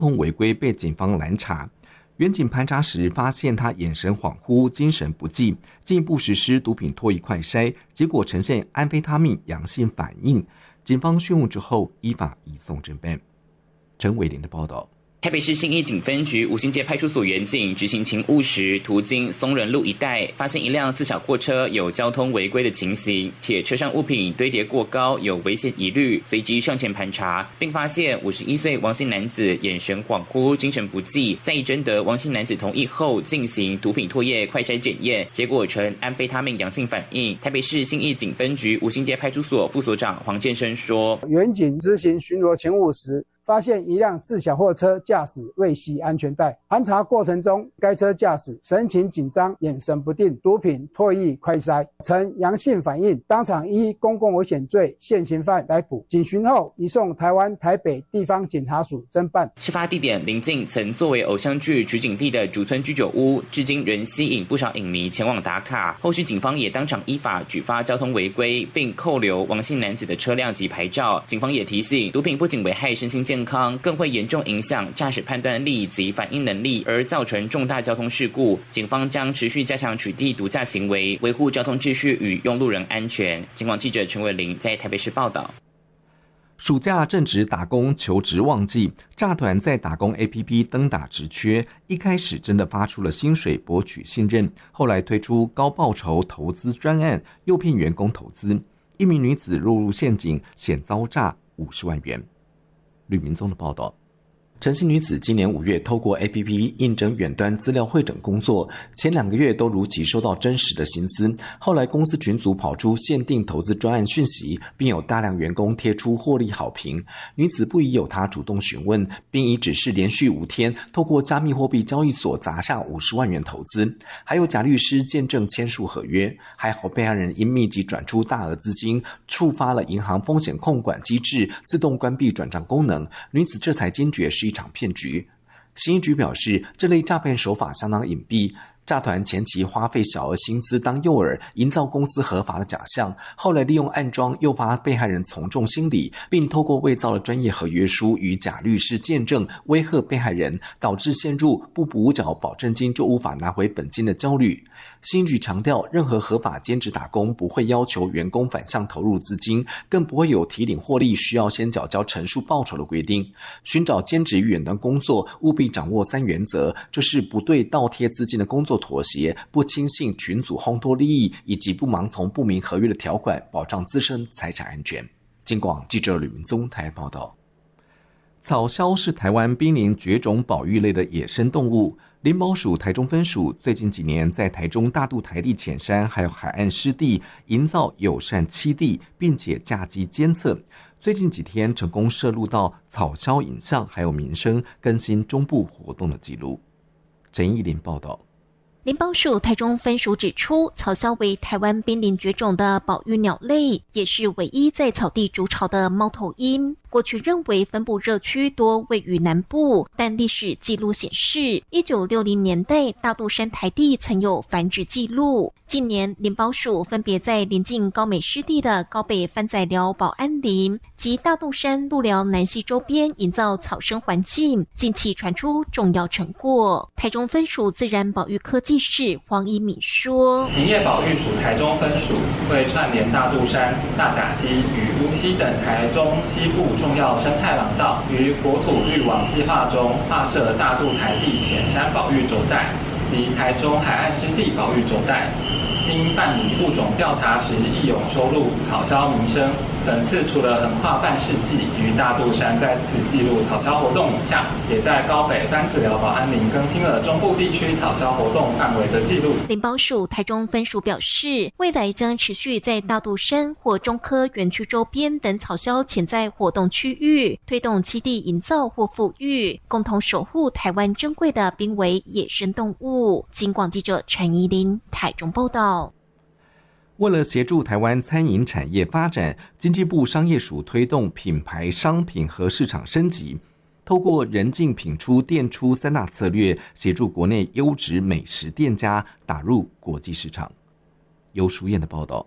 通违规被警方拦查。员警盘查时发现他眼神恍惚、精神不济，进一步实施毒品唾液快筛，结果呈现安非他命阳性反应。警方讯问之后，依法移送侦办。陈伟林的报道。 台北市信义警分局吴兴街派出所员警执行勤务时，途经松仁路一带，发现一辆自小货车有交通违规的情形，且车上物品堆叠过高，有危险疑虑，随即上前盘查，并发现51岁王姓男子眼神恍惚、精神不济，在已征得王姓男子同意后，进行毒品唾液快筛检验，结果呈安非他命阳性反应。台北市信义警分局吴兴街派出所副所长黄建生说：“ 员警执行巡逻勤务时，发现一辆自小货车驾驶未系安全带，盘查过程中，该车驾驶神情紧张、眼神不定，毒品唾液快筛呈阳性反应，当场依公共危险罪现行犯逮捕，警询后移送台湾台北地方检察署侦办。” 事发地点邻近曾作为偶像剧取景地的竹村居酒屋，至今仍吸引不少影迷前往打卡。后续警方也当场依法举发交通违规，并扣留王姓男子的车辆及牌照。警方也提醒，毒品不仅危害身心健康，更会严重影响驾驶判断力及反应能力，而造成重大交通事故。警方将持续加强取缔毒驾行为，维护交通秩序与用路人安全。警广记者陈伟玲在台北市报道。 暑假正值打工求职旺季，诈团在打工 APP 登打职缺，一开始真的发出了薪水博取信任，后来推出高报酬投资专案，诱骗员工投资。一名女子落入陷阱，险遭诈50万元。吕明宗的报道。陈姓女子今年5月透过 APP 应征远端资料汇整工作，前2个月都如期收到真实的薪资，后来公司群组跑出限定投资专案讯息，并有大量员工贴出获利好评。女子不疑有他主动询问，并以指示连续5天透过加密货币交易所砸下50万元投资，还有假律师见证签署合约。还好被害人因密集转出大额资金，触发了银行风险控管机制自动关闭转账功能，女子这才惊觉是一场骗局。刑一局表示，这类诈骗手法相当隐蔽，诈团前期花费小额薪资当诱饵，营造公司合法的假象，后来利用暗装诱发被害人从众心理，并透过伪造的专业合约书与假律师见证威吓被害人，导致陷入不补缴保证金就无法拿回本金的焦虑。刑局强调，任何合法兼职打工不会要求员工反向投入资金，更不会有提领获利需要先缴交陈述报酬的规定。寻找兼职与远端工作，务必掌握3原则，就是不对倒贴资金的工作妥协，不轻信群组烘托利益，以及不盲从不明合约的条款，保障自身财产安全。警广记者吕明宗台报道。草鸮是台湾濒临绝种保育类的野生动物。林保署台中分署最近几年在台中大肚台地浅山还有海岸湿地营造友善栖地，并且架机监测。最近几天成功摄录到草鸮影像还有名声，更新中部活动的记录。陈义林报道。 林保署台中分署指出，草鸮为台湾濒临绝种的保育鸟类，也是唯一在草地筑巢的猫头鹰。过去认为分布热区多位于南部，但历史记录显示，1960年代大肚山台地曾有繁殖记录。近年林保署分别在临近高美湿地的高北番仔寮保安林及大肚山鹿寮南溪周边营造草生环境，近期传出重要成果。台中分署自然保育科技室黄一敏说， 林业保育署台中分署会串联大肚山、大甲溪与乌溪等台中西部重要生态廊道，于国土绿网计划中划设大肚台地浅山保育轴带及台中海岸湿地保育轴带。经办理物种调查时，亦有收录草鸮名声。本次除了横跨半世纪，于大肚山在此记录草鸮活动影像，也在高北番子寮保安林更新了中部地区草鸮活动范围的记录。 林保署台中分署表示，未来将持续在大肚山或中科园区周边等草鸮潜在活动区域，推动栖地营造或复育，共同守护台湾珍贵的濒危野生动物。警广记者陈怡琳台中报道。 为了协助台湾餐饮产业发展，经济部商业署推动品牌商品和市场升级，透过人进品出店出3大策略，协助国内优质美食店家打入国际市场。尤淑燕的报道。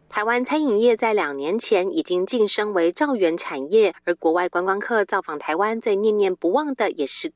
台湾餐饮业在2年前已经晋升为兆元产业，而国外观光客造访台湾最念念不忘的也是